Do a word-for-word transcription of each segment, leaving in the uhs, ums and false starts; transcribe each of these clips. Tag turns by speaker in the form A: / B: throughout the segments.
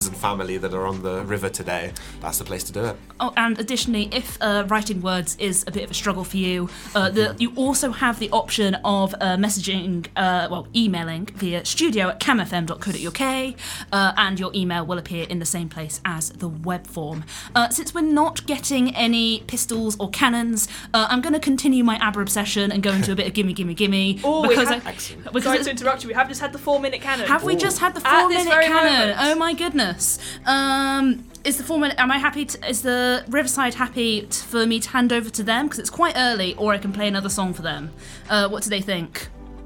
A: and family that are on the river today, that's the place to do it.
B: Oh, and additionally, if uh, writing words is a bit of a struggle for you, uh, the, you also have the option of uh, messaging, uh, well, emailing via studio at cam f m dot co dot u k, uh, and your email will appear in the same place as the web form. Uh, since we're not getting any pistols or cannons, uh, I'm going to continue my ABBA obsession and go into a bit of gimme, gimme, gimme.
C: Oh,
B: because
C: we have,
B: I,
A: excellent.
B: because
C: sorry
B: it's-
C: to interrupt you, we have just had the four-minute cannon.
B: have we
A: Ooh.
B: just had the
C: At
B: four
C: this
B: minute
C: very
B: cannon?
C: moment.
B: Oh my goodness. Um, is the four minute? Am I happy? To, is the Riverside happy t- for me to hand over to them because it's quite early, or I can play another song for them? Uh, what do they think?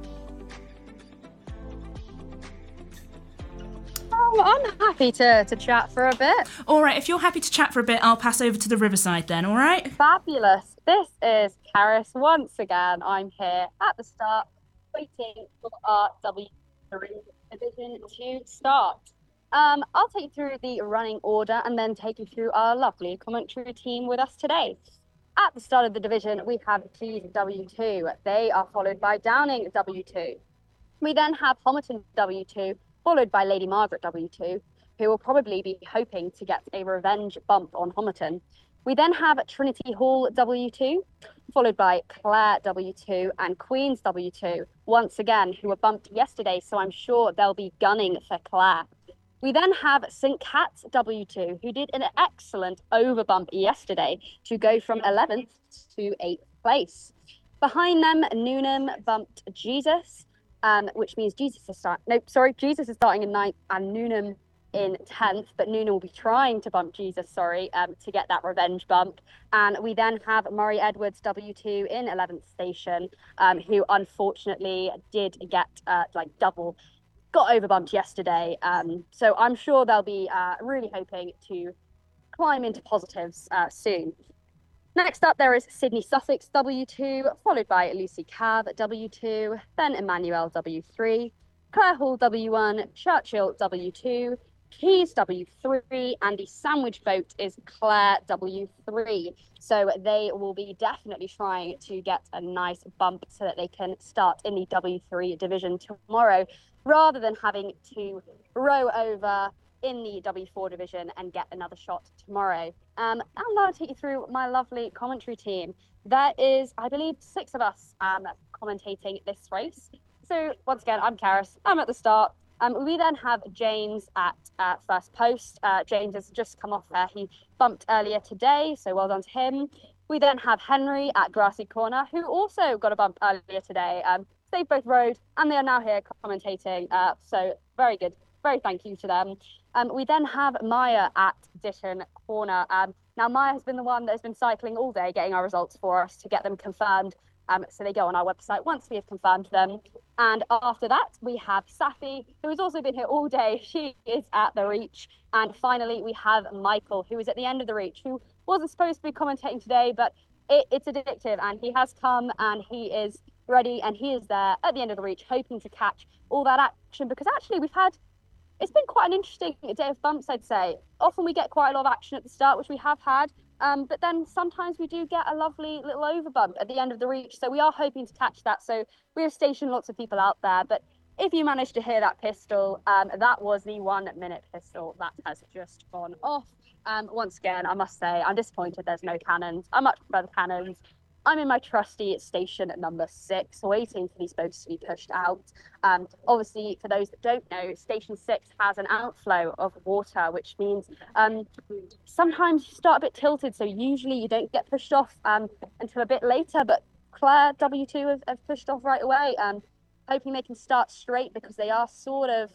D: Oh, I'm happy to, to chat for a bit.
B: All right, if you're happy to chat for a bit, I'll pass over to the Riverside then. All right.
D: Fabulous. This is Karis once again. I'm here at the start, waiting for our W three division to start. Um, I'll take you through the running order and then take you through our lovely commentary team with us today. At the start of the division, we have Keys W two. They are followed by Downing W two. We then have Homerton W two, followed by Lady Margaret W two, who will probably be hoping to get a revenge bump on Homerton. We then have Trinity Hall W two, followed by Clare W two and Queens W two, once again, who were bumped yesterday, so I'm sure they'll be gunning for Clare. We then have Saint Cat's W two, who did an excellent overbump yesterday to go from eleventh to eighth place. Behind them, Newnham bumped Jesus, um, which means Jesus is starting. No, sorry, Jesus is starting in ninth and Newnham in tenth, but Newnham will be trying to bump Jesus, sorry, um, to get that revenge bump. And we then have Murray Edwards W two in eleventh station, um, who unfortunately did get uh, like double. Got overbumped yesterday, um, so I'm sure they'll be uh, really hoping to climb into positives uh, soon. Next up, there is Sydney Sussex W two, followed by Lucy Cav W two, then Emmanuel W three, Clare Hall W one, Churchill W two, Keys W three, and the sandwich boat is Clare W three. So they will be definitely trying to get a nice bump so that they can start in the W three division tomorrow, rather than having to row over in the W four division and get another shot tomorrow. Um, and I'll take you through my lovely commentary team. There is, I believe, six of us um, commentating this race. So once again, I'm Karis. I'm at the start. Um, we then have James at uh, first post. Uh, James has just come off there. He bumped earlier today, so well done to him. We then have Henry at Grassy Corner, who also got a bump earlier today. Um, they both rode, and they are now here commentating. Uh, so very good. Very thank you to them. Um, we then have Maya at Ditton Corner. Um, now, Maya has been the one that has been cycling all day, getting our results for us to get them confirmed. Um, so they go on our website once we have confirmed them. And after that, we have Safi, who has also been here all day. She is at the Reach. And finally, we have Michael, who is at the end of the Reach, who wasn't supposed to be commentating today, but it, it's addictive. And he has come and he is ready and he is there at the end of the Reach, hoping to catch all that action. Because actually, we've had, it's been quite an interesting day of bumps, I'd say. Often we get quite a lot of action at the start, which we have had. Um, but then sometimes we do get a lovely little overbump at the end of the Reach. So we are hoping to catch that. So we have stationed lots of people out there. But if you managed to hear that pistol, um, that was the one minute pistol that has just gone off. Um, once again, I must say, I'm disappointed there's no cannons. I much prefer the cannons. I'm in my trusty station at number six, waiting for these boats to be pushed out. Um, obviously, for those that don't know, station six has an outflow of water, which means um, sometimes you start a bit tilted. So usually you don't get pushed off um, until a bit later. But Clare W two have, have pushed off right away, um, hoping they can start straight because they are sort of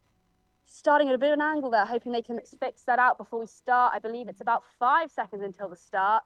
D: starting at a bit of an angle there, hoping they can fix that out before we start. I believe it's about five seconds until the start.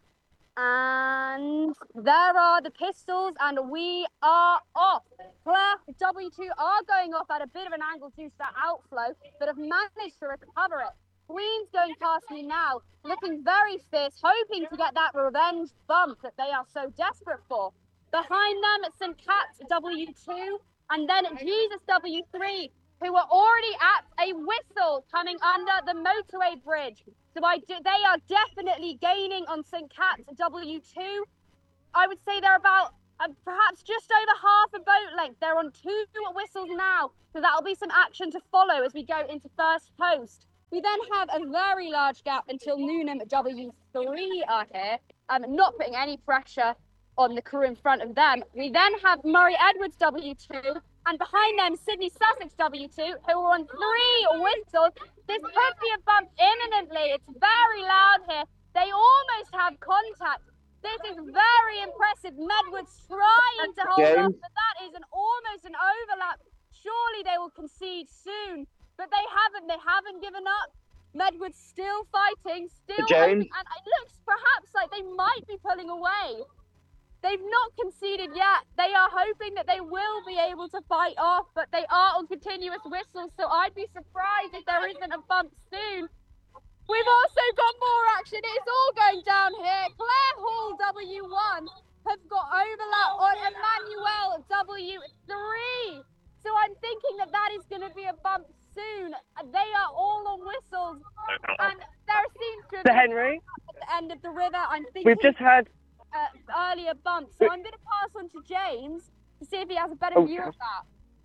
D: And there are the pistols, and we are off. Clare W two are going off at a bit of an angle due to that outflow, but have managed to recover it. Queen's going past me now, looking very fierce, hoping to get that revenge bump that they are so desperate for. Behind them, Saint Cat's W two, and then Jesus W three, who are already at a whistle coming under the motorway bridge. So I do, they are definitely gaining on Saint Cat's W two. I would say they're about uh, perhaps just over half a boat length. They're on two whistles now. So that'll be some action to follow as we go into first post. We then have a very large gap until Newnham W three are here, um, not putting any pressure on the crew in front of them. We then have Murray Edwards W two, and behind them Sydney Sussex W two, who are on three whistles. This could be a bump imminently. It's very loud here. They almost have contact. This is very impressive. Medward's trying to hold
E: James.
D: up, but that is an almost an overlap. Surely they will concede soon, but they haven't. They haven't given up. Medward's still fighting, still
E: James.
D: hoping, and it looks perhaps like they might be pulling away. They've not conceded yet. They are hoping that they will be able to fight off, but they are on continuous whistles, so I'd be surprised if there isn't a bump soon. We've also got more action. It's all going down here. Claire Hall W one have got overlap on Emmanuel W three. So I'm thinking that that is going to be a bump soon. They are all on whistles. And there seems to
F: So
D: be
F: Henry,
D: at the end of the river. I'm thinking
F: we've just had.
D: uh, earlier bump. So I'm going to pass on to James to see if he has a better view of that.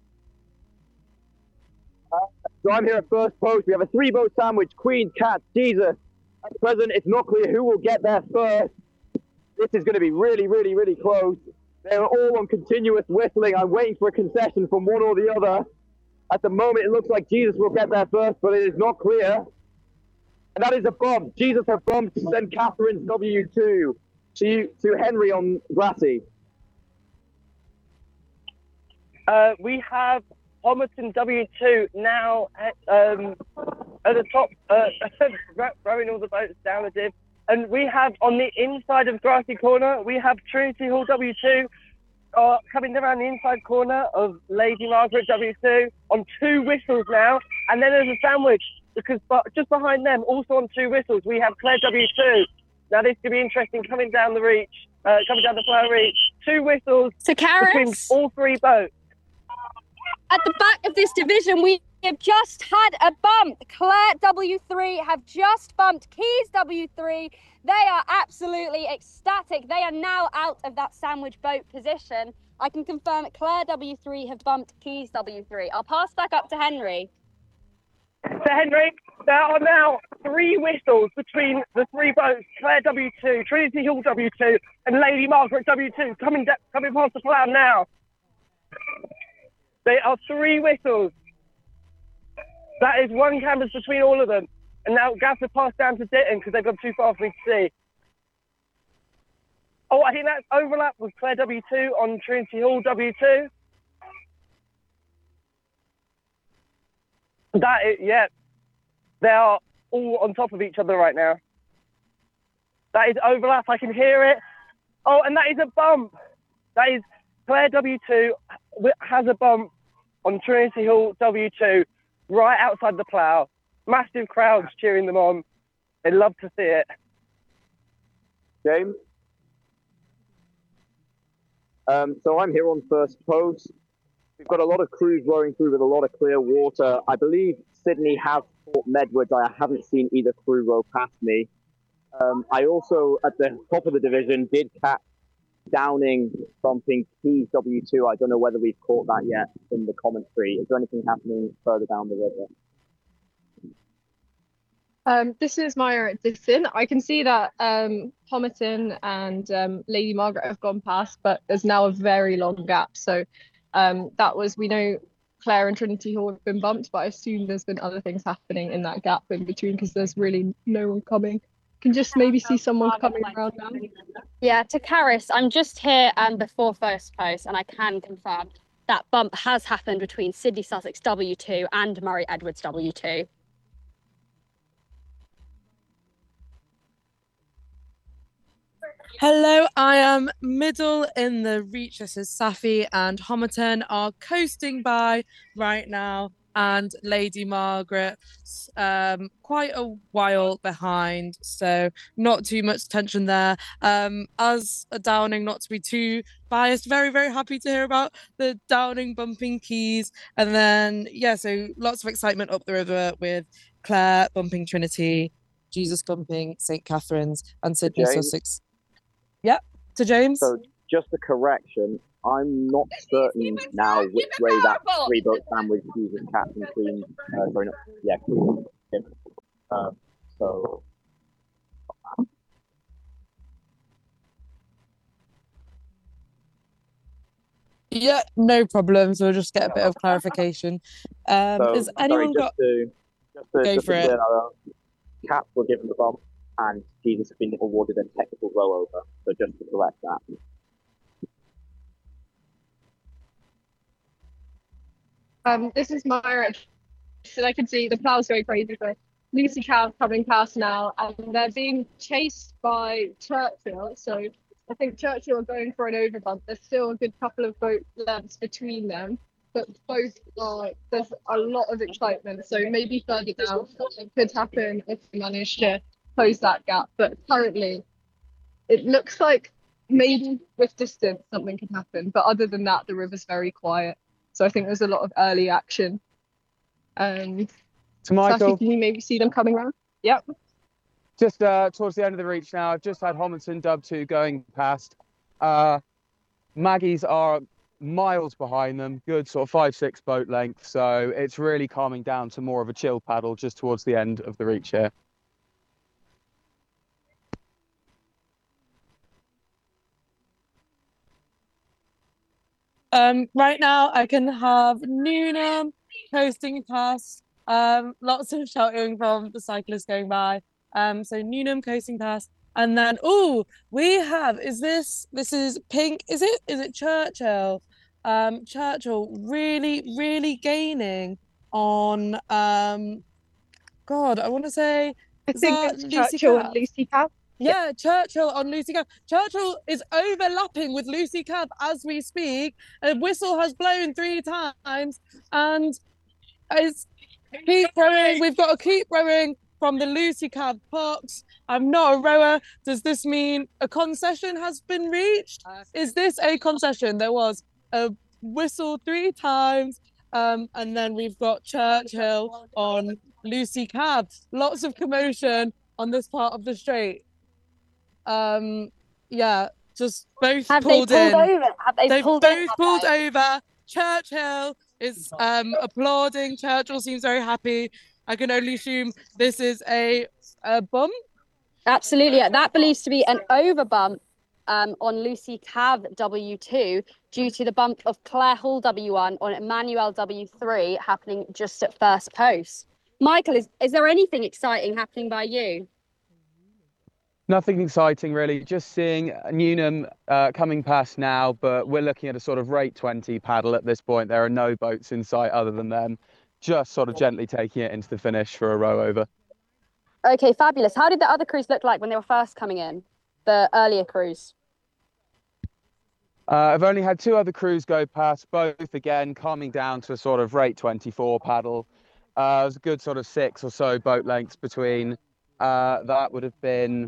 E: So I'm here at first post. We have a three-boat sandwich, Queen, Cat, Jesus. At present, it's not clear who will get there first. This is going to be really, really, really close. They're all on continuous whistling. I'm waiting for a concession from one or the other. At the moment, it looks like Jesus will get there first, but it is not clear. And that is a bump. Jesus have bumped Saint Catherine's W two to, to Henry on Grassy.
F: Uh, we have Homerton W two now at, um, at the top, uh, rowing all the boats down the div. And we have on the inside of Grassy Corner, we have Trinity Hall W two uh, coming around the inside corner of Lady Margaret W two on two whistles now. And then there's a sandwich because just behind them, also on two whistles, we have Claire W two. Now this could be interesting coming down the reach, uh, coming down the Flower Reach. Two whistles
D: So
F: between
D: Karis,
F: all three boats.
D: at the back of this division, we have just had a bump. Claire W three have just bumped Keys W three. They are absolutely ecstatic. They are now out of that sandwich boat position. I can confirm that Claire W three have bumped Keys W three. I'll pass back up to Henry.
F: So Henry, there are now three whistles between the three boats, Claire W two, Trinity Hall W two, and Lady Margaret W two, coming da- coming past the plough now. They are three whistles. That is one canvas between all of them. And now Gaff have passed down to Ditton because they've gone too far for me to see. Oh, I think that's overlap with Claire W two on Trinity Hall W two. That is, yeah. They are all on top of each other right now. That is overlap. I can hear it. Oh, and that is a bump. That is Claire W two has a bump on Trinity Hall W two right outside the plough. Massive crowds cheering them on. They love to see it.
E: James? Um, so I'm here on first post. We've got a lot of crews rowing through with a lot of clear water. I believe Sydney have fought Medwards. I haven't seen either crew row past me. Um, I also, at the top of the division, did catch Downing bumping Keys W two. I don't know whether we've caught that yet in the commentary. Is there anything happening further down the river?
G: Um, this is Maya at Ditton. I can see that um, Homerton and um, Lady Margaret have gone past, but there's now a very long gap. So um, that was, we know Claire and Trinity Hall have been bumped, but I assume there's been other things happening in that gap in between because there's really no one coming. Can just maybe see someone coming around now.
D: Yeah, to Karis, I'm just here um, before first post, and I can confirm that bump has happened between Sydney Sussex W two and Murray Edwards W two.
H: Hello, I am middle in the reach. This is Safi and Homerton are coasting by right now, and Lady Margaret um quite a while behind, so not too much tension there. Um as a Downing, not to be too biased, very very happy to hear about the Downing bumping Keys, and then yeah, so lots of excitement up the river with Claire bumping Trinity, Jesus bumping Saint Catherine's, and Sydney
E: James?
H: Sussex. Yep, to James.
E: So just a correction, I'm not certain now which way that three boat sandwich Jesus, Cat and Queen, uh, sorry, not, yeah, Queen.
H: Yeah, no problem. So we'll just get a bit of clarification. Um,
E: So,
H: has
E: sorry,
H: anyone
E: just
H: got?
E: to, just to,
H: Go
E: just
H: for
E: to
H: it.
E: clear that up, Cats were given the bump, and Jesus has been awarded a technical rollover. So just to correct that.
G: Um, this is Myra. So I can see the plows going crazy for Lucy Cav coming past now, and they're being chased by Churchill. So I think Churchill are going for an overbump. There's still a good couple of boat lengths between them, but both are, there's a lot of excitement. So maybe further down, something could happen if they manage to close that gap. But currently, it looks like maybe with distance something could happen. But other than that, the river's very quiet. So I think there's a lot of early action. Um,
I: To Michael,
G: Sashi, can you maybe see them coming around? Yep.
I: just uh, towards the end of the reach now, I've just had Homerton Dub two going past. Uh, Maggie's are miles behind them, good sort of five, six boat length. So it's really calming down to more of a chill paddle just towards the end of the reach here.
H: Um, right now, I can have Newnham coasting past. Um, lots of shouting from the cyclists going by. Um, so Newnham coasting past, and then oh, we have is this this is Pink? Is it is it Churchill? Um, Churchill really really gaining on um, God, I want to say
G: I
H: is
G: think
H: that
G: it's
H: Lucy
G: Churchill
H: Cav?
G: and Lucy Cav.
H: Yeah, Churchill on Lucy Cav. Churchill is overlapping with Lucy Cav as we speak. A whistle has blown three times, and it's keep rowing. We've got to keep rowing from the Lucy Cav box. I'm not a rower. Does this mean a concession has been reached? Is this a concession? There was a whistle three times, um, and then we've got Churchill on Lucy Cav. Lots of commotion on this part of the straight. Um, yeah, just both
D: Have they
H: pulled
D: pulled
H: in.
D: over? Have they
H: They've
D: pulled
H: both
D: over?
H: pulled over. Churchill is um applauding. Churchill seems very happy. I can only assume this is a a bump.
D: Absolutely. Yeah. That believes to be an overbump um, on Lucy Cav W two due to the bump of Claire Hall W one on Emmanuel W three happening just at first post. Michael, is, is there anything exciting happening by you?
I: Nothing exciting really, just seeing Newnham uh, coming past now, but we're looking at a sort of rate twenty paddle at this point. There are no boats in sight other than them, just sort of gently taking it into the finish for a row over.
D: Okay, fabulous. How did the other crews look like when they were first coming in? The earlier crews?
I: Uh, I've only had two other crews go past, both again calming down to a sort of rate twenty-four paddle. Uh, it was a good sort of six or so boat lengths between. Uh, that would have been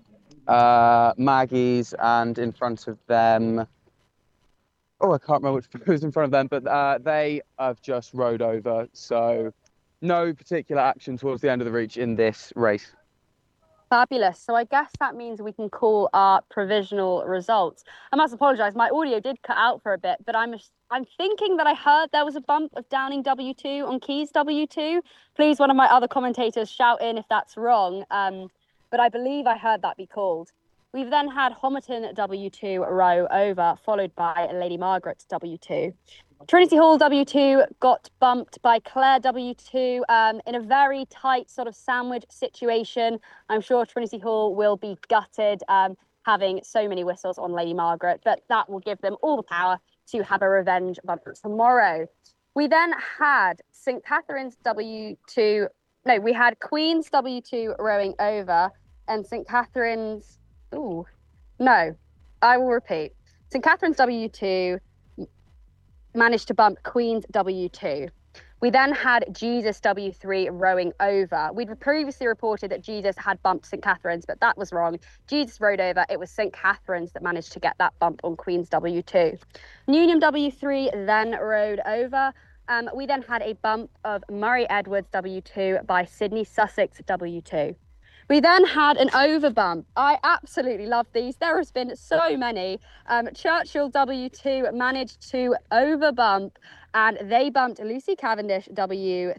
I: uh, Maggie's, and in front of them, oh, I can't remember which was in front of them, but uh, they have just rowed over. So no particular action towards the end of the reach in this race.
D: Fabulous. So I guess that means we can call our provisional results. I must apologise, my audio did cut out for a bit, but I'm I'm thinking that I heard there was a bump of Downing W two on Keys W two. Please, one of my other commentators, shout in if that's wrong. Um, but I believe I heard that be called. We've then had Homerton W two row over, followed by Lady Margaret W two. Trinity Hall W two got bumped by Claire W two um, in a very tight sort of sandwich situation. I'm sure Trinity Hall will be gutted um, having so many whistles on Lady Margaret, but that will give them all the power to have a revenge bump tomorrow. We then had Saint Catherine's W two, no, we had Queen's W two rowing over, and Saint Catherine's, ooh, no, I will repeat. Saint Catherine's W two managed to bump Queen's W two. We then had Jesus W three rowing over. We'd previously reported that Jesus had bumped Saint Catherine's, but that was wrong. Jesus rowed over. It was Saint Catherine's that managed to get that bump on Queen's W two. Newnham W three then rowed over. Um, we then had a bump of Murray Edwards W two by Sydney Sussex W two. We then had an overbump. I absolutely love these. There has been so many. Um, Churchill W two managed to overbump, and they bumped Lucy Cavendish W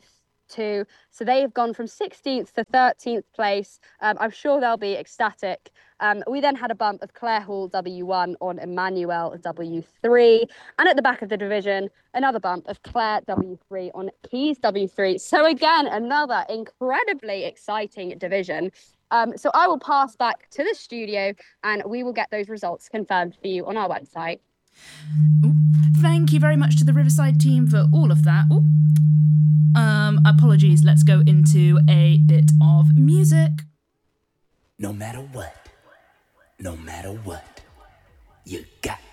D: two. So they have gone from sixteenth to thirteenth place. Um, I'm sure they'll be ecstatic. Um, we then had a bump of Clare Hall W one on Emmanuel W three. And at the back of the division, another bump of Clare W three on Keys W three. So again, another incredibly exciting division. Um, so I will pass back to the studio and we will get those results confirmed for you on our website.
B: Ooh, thank you very much to the Riverside team for all of that. Ooh. Um, apologies, let's go into a bit of music.
J: No matter what, no matter what, you got